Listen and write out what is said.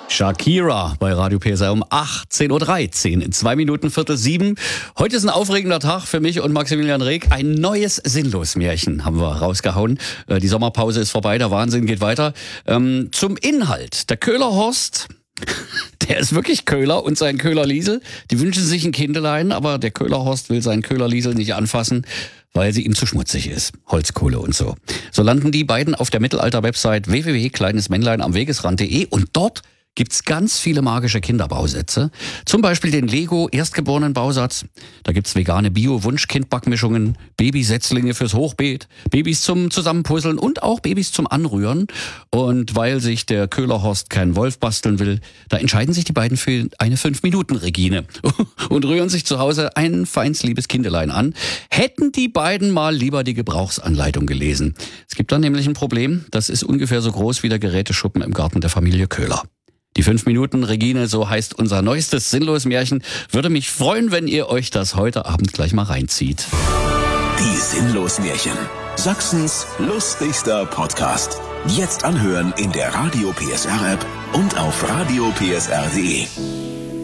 Shakira bei Radio PSR um 18.13 Uhr, in 2 Minuten 6:45. Heute ist ein aufregender Tag für mich und Maximilian Reg. Ein neues Sinnlos-Märchen haben wir rausgehauen. Die Sommerpause ist vorbei, der Wahnsinn geht weiter. Zum Inhalt. Der Köhler Horst, der ist wirklich Köhler, und sein Köhler Liesel, die wünschen sich ein Kindelein, aber der Köhler Horst will seinen Köhler Liesel nicht anfassen, weil sie ihm zu schmutzig ist. Holzkohle und so. So landen die beiden auf der Mittelalter-Website www.kleinesmännleinamwegesrand.de und dort gibt's ganz viele magische Kinderbausätze. Zum Beispiel den Lego-Erstgeborenen-Bausatz. Da gibt's vegane Bio-Wunsch-Kindbackmischungen, Babysetzlinge fürs Hochbeet, Babys zum Zusammenpuzzeln und auch Babys zum Anrühren. Und weil sich der Köhlerhorst keinen Wolf basteln will, da entscheiden sich die beiden für eine 5-Minuten-Regine und rühren sich zu Hause ein feinsliebes Kindelein an. Hätten die beiden mal lieber die Gebrauchsanleitung gelesen. Es gibt da nämlich ein Problem, das ist ungefähr so groß wie der Geräteschuppen im Garten der Familie Köhler. Die 5 Minuten Regine, so heißt unser neuestes Sinnlos-Märchen. Würde mich freuen, wenn ihr euch das heute Abend gleich mal reinzieht. Die Sinnlos-Märchen. Sachsens lustigster Podcast. Jetzt anhören in der Radio PSR App und auf radiopsr.de.